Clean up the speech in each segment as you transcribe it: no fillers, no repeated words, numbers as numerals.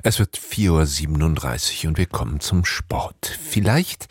Es wird 4:37 Uhr und wir kommen zum Sport. Vielleicht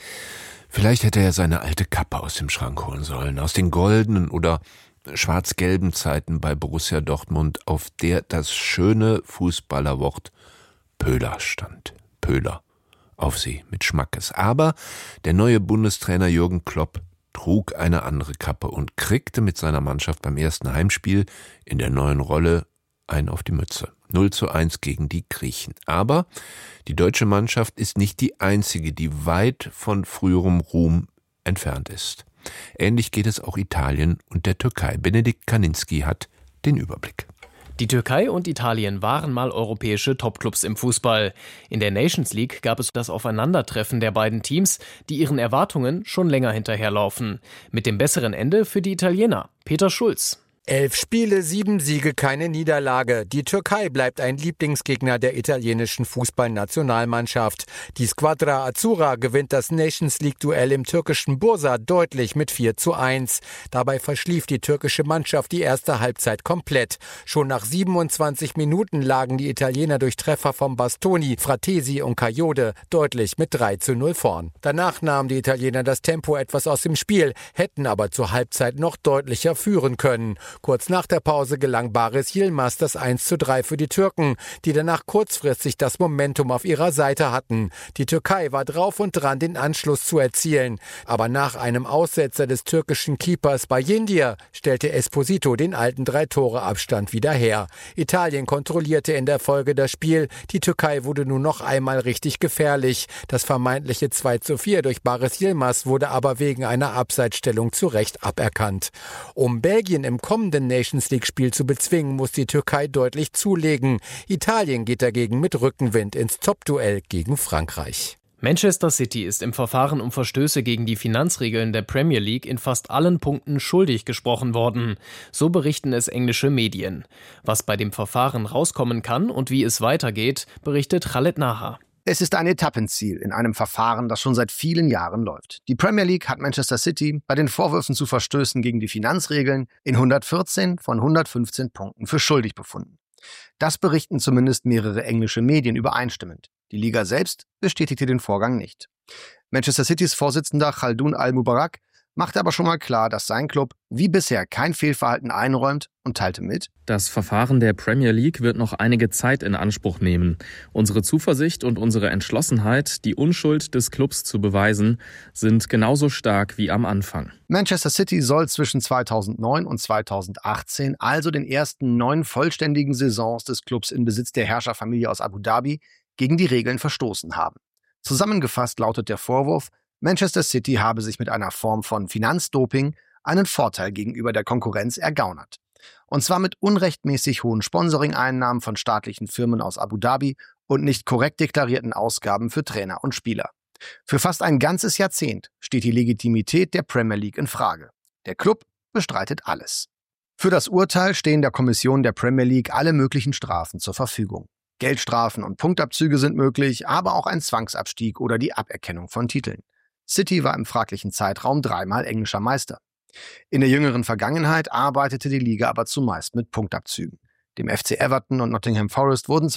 hätte er seine alte Kappe aus dem Schrank holen sollen, aus den goldenen oder schwarz-gelben Zeiten bei Borussia Dortmund, auf der das schöne Fußballerwort Pöhler stand. Pöhler. Auf sie mit Schmackes. Aber der neue Bundestrainer Jürgen Klopp trug eine andere Kappe und kriegte mit seiner Mannschaft beim ersten Heimspiel in der neuen Rolle ein auf die Mütze. 0:1 gegen die Griechen. Aber die deutsche Mannschaft ist nicht die einzige, die weit von früherem Ruhm entfernt ist. Ähnlich geht es auch Italien und der Türkei. Benedikt Kaninski hat den Überblick. Die Türkei und Italien waren mal europäische Topclubs im Fußball. In der Nations League gab es das Aufeinandertreffen der beiden Teams, die ihren Erwartungen schon länger hinterherlaufen. Mit dem besseren Ende für die Italiener. Peter Schulz. 11 Spiele, 7 Siege, keine Niederlage. Die Türkei bleibt ein Lieblingsgegner der italienischen Fußballnationalmannschaft. Die Squadra Azzurra gewinnt das Nations League-Duell im türkischen Bursa deutlich mit 4:1. Dabei verschlief die türkische Mannschaft die erste Halbzeit komplett. Schon nach 27 Minuten lagen die Italiener durch Treffer von Bastoni, Fratesi und Kayode deutlich mit 3:0 vorn. Danach nahmen die Italiener das Tempo etwas aus dem Spiel, hätten aber zur Halbzeit noch deutlicher führen können. Kurz nach der Pause gelang Baris Yilmaz das 1:3 für die Türken, die danach kurzfristig das Momentum auf ihrer Seite hatten. Die Türkei war drauf und dran, den Anschluss zu erzielen. Aber nach einem Aussetzer des türkischen Keepers Bayindir stellte Esposito den alten 3-Tore-Abstand wieder her. Italien kontrollierte in der Folge das Spiel. Die Türkei wurde nun noch einmal richtig gefährlich. Das vermeintliche 2:4 durch Baris Yilmaz wurde aber wegen einer Abseitsstellung zu Recht aberkannt. Um Belgien im kommenden Nations-League-Spiel zu bezwingen, muss die Türkei deutlich zulegen. Italien geht dagegen mit Rückenwind ins Top-Duell gegen Frankreich. Manchester City ist im Verfahren um Verstöße gegen die Finanzregeln der Premier League in fast allen Punkten schuldig gesprochen worden. So berichten es englische Medien. Was bei dem Verfahren rauskommen kann und wie es weitergeht, berichtet Khaled Naha. Es ist ein Etappenziel in einem Verfahren, das schon seit vielen Jahren läuft. Die Premier League hat Manchester City bei den Vorwürfen zu Verstößen gegen die Finanzregeln in 114 von 115 Punkten für schuldig befunden. Das berichten zumindest mehrere englische Medien übereinstimmend. Die Liga selbst bestätigte den Vorgang nicht. Manchester Citys Vorsitzender Khaldoun Al-Mubarak machte aber schon mal klar, dass sein Club wie bisher kein Fehlverhalten einräumt und teilte mit: Das Verfahren der Premier League wird noch einige Zeit in Anspruch nehmen. Unsere Zuversicht und unsere Entschlossenheit, die Unschuld des Clubs zu beweisen, sind genauso stark wie am Anfang. Manchester City soll zwischen 2009 und 2018, also den ersten 9 vollständigen Saisons des Clubs in Besitz der Herrscherfamilie aus Abu Dhabi, gegen die Regeln verstoßen haben. Zusammengefasst lautet der Vorwurf, Manchester City habe sich mit einer Form von Finanzdoping einen Vorteil gegenüber der Konkurrenz ergaunert. Und zwar mit unrechtmäßig hohen Sponsoring-Einnahmen von staatlichen Firmen aus Abu Dhabi und nicht korrekt deklarierten Ausgaben für Trainer und Spieler. Für fast ein ganzes Jahrzehnt steht die Legitimität der Premier League in Frage. Der Club bestreitet alles. Für das Urteil stehen der Kommission der Premier League alle möglichen Strafen zur Verfügung. Geldstrafen und Punktabzüge sind möglich, aber auch ein Zwangsabstieg oder die Aberkennung von Titeln. City war im fraglichen Zeitraum 3-mal englischer Meister. In der jüngeren Vergangenheit arbeitete die Liga aber zumeist mit Punktabzügen. Dem FC Everton und Nottingham Forest wurden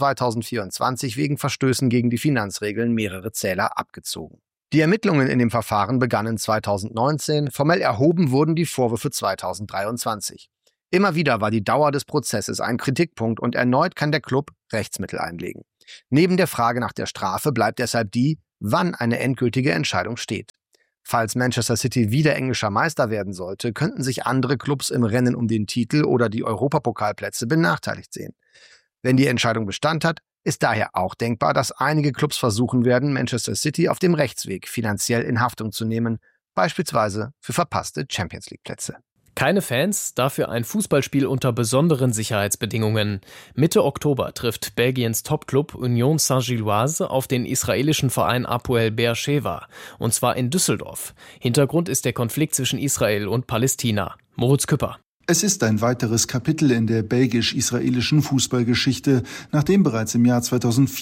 2024 wegen Verstößen gegen die Finanzregeln mehrere Zähler abgezogen. Die Ermittlungen in dem Verfahren begannen 2019, formell erhoben wurden die Vorwürfe 2023. Immer wieder war die Dauer des Prozesses ein Kritikpunkt und erneut kann der Club Rechtsmittel einlegen. Neben der Frage nach der Strafe bleibt deshalb die, wann eine endgültige Entscheidung steht. Falls Manchester City wieder englischer Meister werden sollte, könnten sich andere Clubs im Rennen um den Titel oder die Europapokalplätze benachteiligt sehen. Wenn die Entscheidung Bestand hat, ist daher auch denkbar, dass einige Clubs versuchen werden, Manchester City auf dem Rechtsweg finanziell in Haftung zu nehmen, beispielsweise für verpasste Champions-League-Plätze. Keine Fans, dafür ein Fußballspiel unter besonderen Sicherheitsbedingungen. Mitte Oktober trifft Belgiens Topclub Union Saint-Gilloise auf den israelischen Verein Hapoel Be'er Sheva, und zwar in Düsseldorf. Hintergrund ist der Konflikt zwischen Israel und Palästina. Moritz Küpper. Es ist ein weiteres Kapitel in der belgisch-israelischen Fußballgeschichte, nachdem bereits im Jahr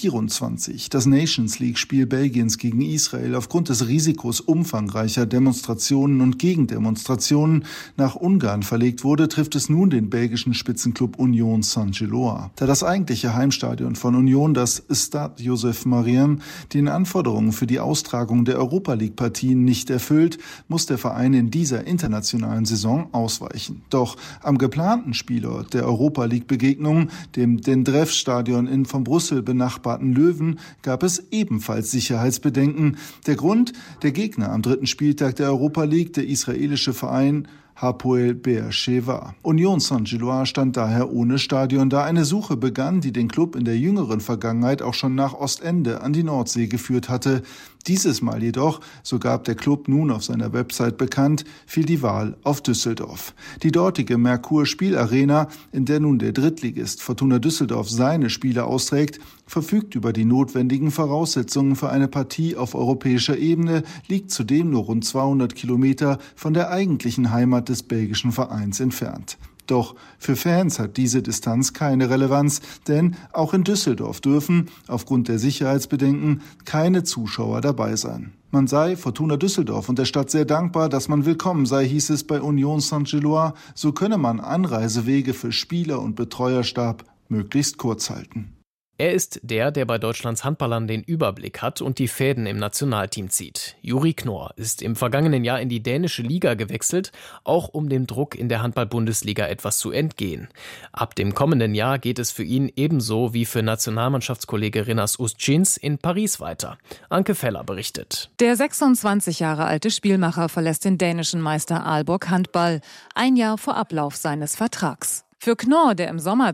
2024 das Nations-League-Spiel Belgiens gegen Israel aufgrund des Risikos umfangreicher Demonstrationen und Gegendemonstrationen nach Ungarn verlegt wurde, trifft es nun den belgischen Spitzenklub Union Saint-Gilloise. Da das eigentliche Heimstadion von Union, das Stade Joseph Mariem, den Anforderungen für die Austragung der Europa-League-Partien nicht erfüllt, muss der Verein in dieser internationalen Saison ausweichen. Doch am geplanten Spielort der Europa-League-Begegnung, dem Dendrev-Stadion in von Brüssel benachbarten Löwen, gab es ebenfalls Sicherheitsbedenken. Der Grund: der Gegner am 3. Spieltag der Europa League, der israelische Verein Hapoel Be'er Sheva. Union Saint-Gilloise stand daher ohne Stadion, da eine Suche begann, die den Klub in der jüngeren Vergangenheit auch schon nach Ostende an die Nordsee geführt hatte. Dieses Mal jedoch, so gab der Klub nun auf seiner Website bekannt, fiel die Wahl auf Düsseldorf. Die dortige Merkur-Spielarena, in der nun der Drittligist Fortuna Düsseldorf seine Spiele austrägt, verfügt über die notwendigen Voraussetzungen für eine Partie auf europäischer Ebene, liegt zudem nur rund 200 Kilometer von der eigentlichen Heimat des belgischen Vereins entfernt. Doch für Fans hat diese Distanz keine Relevanz, denn auch in Düsseldorf dürfen, aufgrund der Sicherheitsbedenken, keine Zuschauer dabei sein. Man sei Fortuna Düsseldorf und der Stadt sehr dankbar, dass man willkommen sei, hieß es bei Union Saint-Gilloise. So könne man Anreisewege für Spieler und Betreuerstab möglichst kurz halten. Er ist der bei Deutschlands Handballern den Überblick hat und die Fäden im Nationalteam zieht. Juri Knorr ist im vergangenen Jahr in die dänische Liga gewechselt, auch um dem Druck in der Handball-Bundesliga etwas zu entgehen. Ab dem kommenden Jahr geht es für ihn ebenso wie für Nationalmannschaftskollege Rinas Ustjins in Paris weiter. Anke Feller berichtet. Der 26 Jahre alte Spielmacher verlässt den dänischen Meister Aalborg Handball, ein Jahr vor Ablauf seines Vertrags. Für Knorr, der im Sommer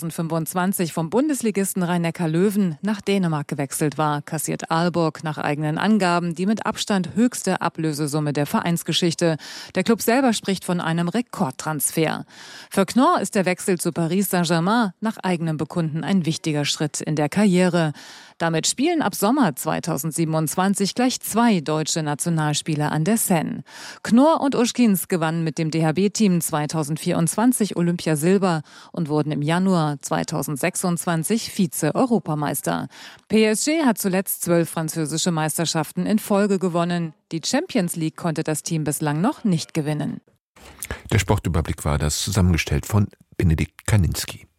2025 vom Bundesligisten Rhein-Neckar Löwen nach Dänemark gewechselt war, kassiert Aalborg nach eigenen Angaben die mit Abstand höchste Ablösesumme der Vereinsgeschichte. Der Klub selber spricht von einem Rekordtransfer. Für Knorr ist der Wechsel zu Paris Saint-Germain nach eigenem Bekunden ein wichtiger Schritt in der Karriere. Damit spielen ab Sommer 2027 gleich 2 deutsche Nationalspieler an der Seine. Knorr und Ustjins gewannen mit dem DHB-Team 2024 Olympiasilber und wurden im Januar 2026 Vize-Europameister. PSG hat zuletzt 12 französische Meisterschaften in Folge gewonnen. Die Champions League konnte das Team bislang noch nicht gewinnen. Der Sportüberblick war das, zusammengestellt von Benedikt Kaninski.